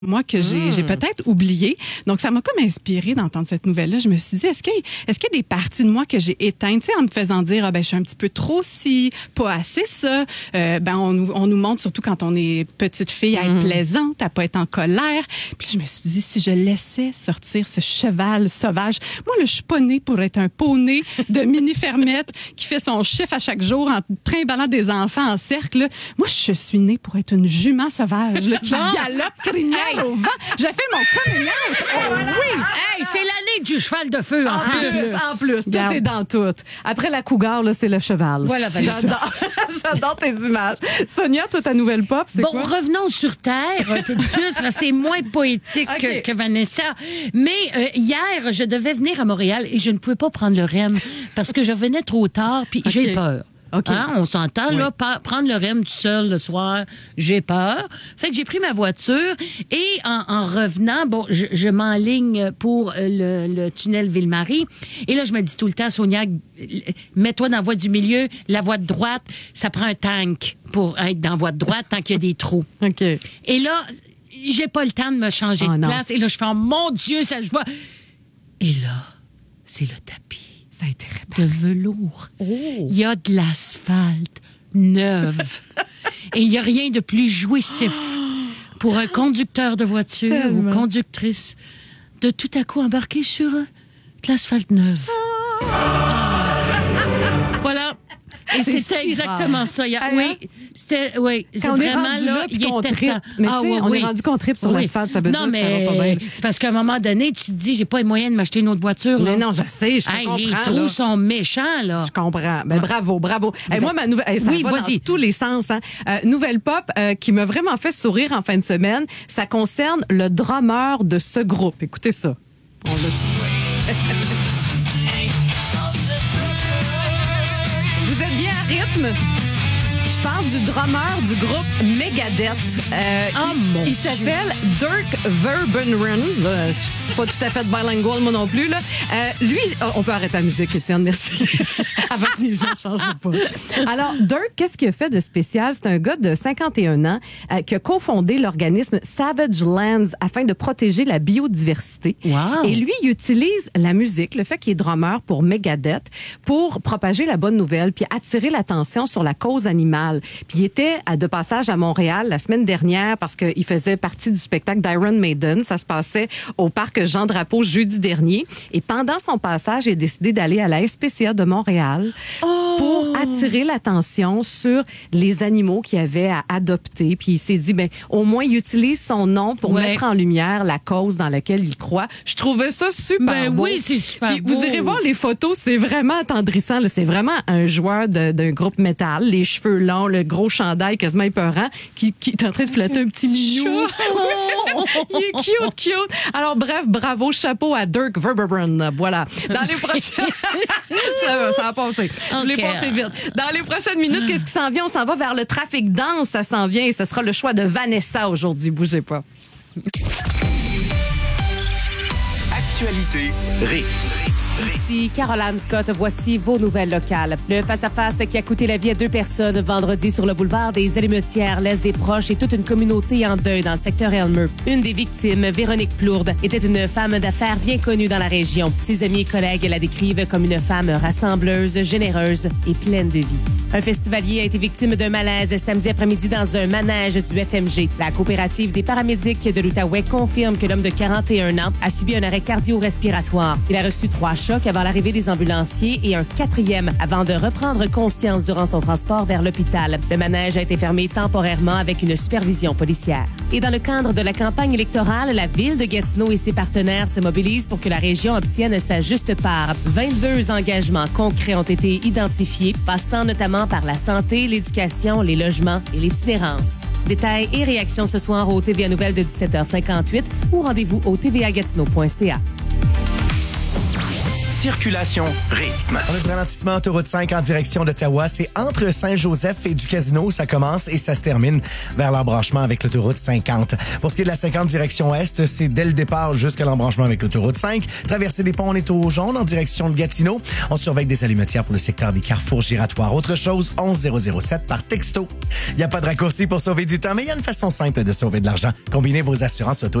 moi que j'ai peut-être oublié. Donc, ça m'a comme inspiré d'entendre cette nouvelle-là. Je me suis dit, est-ce qu'il y a des parties de moi que j'ai éteintes, tu sais, en me faisant dire, je suis un petit peu trop ci, pas assez ça. On nous montre, surtout quand on est petite fille, à être plaisante, à pas être en colère. Puis je me suis dit, si je laissais sortir ce cheval sauvage, moi, là, je suis pas née pour être un poney de mini-fermette qui fait son chiffre à chaque jour en trimballant des enfants en cercle. Là. Moi, je suis née pour être une jument sauvage là, qui galope criminelle au vent. J'ai fait mon communion. Oh oui! Hey, c'est l'année du cheval de feu en plus. En plus, tout est dans tout. Après la cougar, là, c'est le cheval. Voilà, J'adore tes images. Sonia, toi, ta nouvelle pop, c'est quoi? Revenons sur Terre un peu plus. Là, c'est moins poétique que Vanessa. Mais hier, je devais venir à Montréal et je ne pouvais pas prendre le REM parce que je venais trop tard puis j'ai peur. Okay. Hein, on s'entend, là, prendre le REM tout seul le soir, j'ai peur. Fait que j'ai pris ma voiture et en revenant, je m'enligne pour le tunnel Ville-Marie. Et là, je me dis tout le temps, Sonia, mets-toi dans la voie du milieu, la voie de droite, ça prend un tank pour être dans la voie de droite tant qu'il y a des trous. OK. Et là, j'ai pas le temps de me changer de place. Et là, je fais, mon Dieu, ça je vois. Et là, c'est le tapis. Ça a été réparé. De velours. Il y a de l'asphalte neuve. Et il n'y a rien de plus jouissif pour un conducteur de voiture ou conductrice de tout à coup embarquer sur de l'asphalte neuve. Voilà. Et c'était exactement ça. C'est vraiment là, il était temps. Mais on est rendu qu'on tripe sur l'asphalte, ça veut dire que ça va pas bien. C'est parce qu'à un moment donné, tu te dis, j'ai pas les moyens de m'acheter une autre voiture. Là. Mais non, je sais, je comprends. Les trous sont méchants, là. Je comprends. Ben, bravo. Moi, ma nouvelle, ça va dans tous les sens. Hein. Nouvelle pop qui m'a vraiment fait sourire en fin de semaine, ça concerne le drummer de ce groupe. Écoutez ça. On l'a Vous êtes bien à rythme? Je parle du drummer du groupe Megadeth. Il s'appelle Dirk Verbeuren. Je suis pas tout à fait bilingual, moi non plus. Là. Lui, on peut arrêter la musique, Étienne, merci. Avant que les gens changent de poste. Alors, Dirk, qu'est-ce qu'il a fait de spécial? C'est un gars de 51 ans qui a cofondé l'organisme Savage Lands afin de protéger la biodiversité. Wow. Et lui, il utilise la musique, le fait qu'il est drummer pour Megadeth, pour propager la bonne nouvelle puis attirer l'attention sur la cause animale. Puis il était de passage à Montréal la semaine dernière parce qu'il faisait partie du spectacle d'Iron Maiden. Ça se passait au parc Jean-Drapeau jeudi dernier. Et pendant son passage, il a décidé d'aller à la SPCA de Montréal pour attirer l'attention sur les animaux qu'il avait à adopter. Puis il s'est dit, au moins, il utilise son nom pour mettre en lumière la cause dans laquelle il croit. Je trouvais ça super beau. Oui, c'est super beau. Vous irez voir les photos, c'est vraiment attendrissant. Là. C'est vraiment un joueur d'un groupe métal, les cheveux longs, le gros chandail quasiment épeurant, qui est en train de flatter un petit minou. Il est cute. Alors bref, bravo, chapeau à Dirk Verbeuren. Voilà. Dans les prochaines... ça va passer. Je voulais passer vite. Dans les prochaines minutes, qu'est-ce qui s'en vient? On s'en va vers le trafic dense. Ça s'en vient et ce sera le choix de Vanessa aujourd'hui. Bougez pas. Actualité Ré. Ici Caroline Scott, voici vos nouvelles locales. Le face-à-face qui a coûté la vie à 2 personnes vendredi sur le boulevard des Élémentières laisse des proches et toute une communauté en deuil dans le secteur Elmer. Une des victimes, Véronique Plourde, était une femme d'affaires bien connue dans la région. Ses amis et collègues la décrivent comme une femme rassembleuse, généreuse et pleine de vie. Un festivalier a été victime d'un malaise samedi après-midi dans un manège du FMG. La coopérative des paramédics de l'Outaouais confirme que l'homme de 41 ans a subi un arrêt cardio-respiratoire. Il a reçu 3 chocs avant l'arrivée des ambulanciers et un 4e avant de reprendre conscience durant son transport vers l'hôpital. Le manège a été fermé temporairement avec une supervision policière. Et dans le cadre de la campagne électorale, la ville de Gatineau et ses partenaires se mobilisent pour que la région obtienne sa juste part. 22 engagements concrets ont été identifiés, passant notamment par la santé, l'éducation, les logements et l'itinérance. Détails et réactions ce soir au TVA Nouvelles de 17h58 ou rendez-vous au tvagatineau.ca. Circulation rythme. On a du ralentissement autoroute 5 en direction d'Ottawa. C'est entre Saint-Joseph et du Casino. Ça commence et ça se termine vers l'embranchement avec l'autoroute 50. Pour ce qui est de la 50 direction Est, c'est dès le départ jusqu'à l'embranchement avec l'autoroute 5. Traversée des ponts, on est au jaune en direction de Gatineau. On surveille des allumetières pour le secteur des carrefours giratoires. Autre chose, 11007 par texto. Il n'y a pas de raccourci pour sauver du temps, mais il y a une façon simple de sauver de l'argent. Combinez vos assurances auto